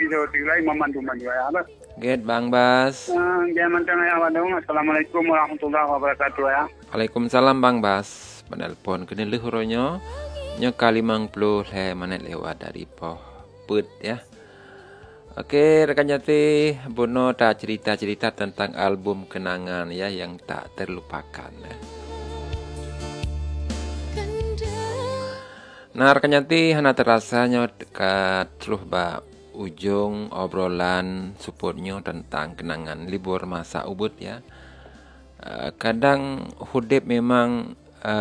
video tigrai memandu mandu ya apa. Get Bang Bas. Dia mantang ya wadong. Assalamualaikum warahmatullahi wabarakatuh ya. Waalaikumsalam Bang Bas. Penelpon kena lehuronyo. Nyo kali 50 menit lewat dari poh put ya. Oke, rekan jati, Bono tak cerita-cerita tentang album kenangan ya yang tak terlupakan ya. Nah, rekan jati, hana terasanya dekat teluh ba ujung obrolan supportnya tentang kenangan libur masa ubud ya. Kadang hudip memang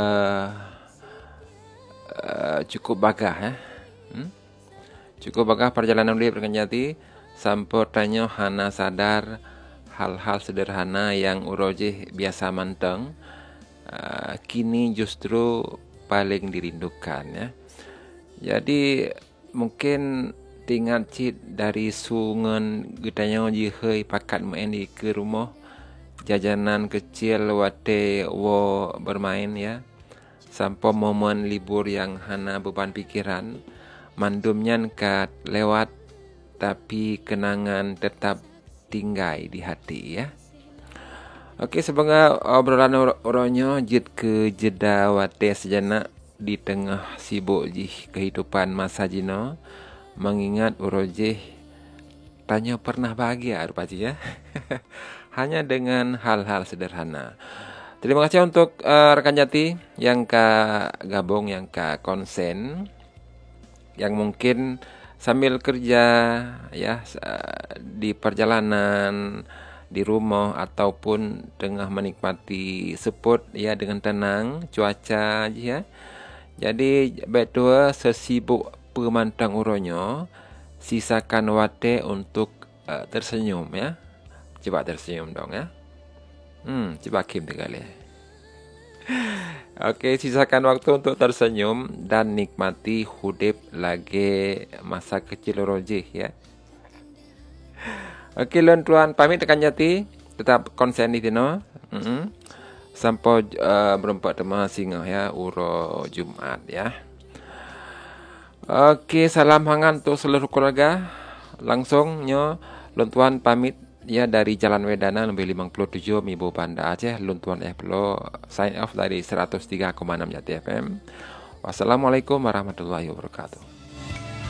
cukup bagah ya. Cukup bagah perjalanan hudip rekan jati sampai tanya hana sadar hal-hal sederhana yang urojih biasa manteng kini justru paling dirindukan ya. Jadi mungkin tinggal cit dari sungan getanya jihai pakat main di ke rumah jajanan kecil wate wo bermain ya. Sampai momen libur yang hana beban pikiran mandumnya kat lewat tapi kenangan tetap tinggai di hati ya. Okey, semoga obrolan oronyo jid ke jeda wate sejenak di tengah sibuk jih kehidupan masa jino mengingat urojih tanya pernah bahagia rupanya ya. Hanya dengan hal-hal sederhana. Terima kasih untuk rekan jati yang gabung, yang konsen, yang mungkin sambil kerja ya di perjalanan, di rumah ataupun tengah menikmati seput ya dengan tenang cuaca ya. Jadi betul sesibuk pemantang uronyo sisakan wate untuk tersenyum ya. Coba tersenyum dong ya. Coba Kim kali. Oke, sisakan waktu untuk tersenyum dan nikmati hudip lagi masa kecil rojih ya. Oke, lon tuan pamit rekan jati, tetap konsen di tino. Sampai berempat tema singa ya uro Jumat ya. Oke, salam hangat untuk seluruh keluarga. Langsung nyo lon tuan pamit ya dari Jalan Wedana nomor 57 Mibo Banda Aceh. Luntuan Eplo sign off dari 103,6 Jati FM. Wassalamualaikum warahmatullahi wabarakatuh.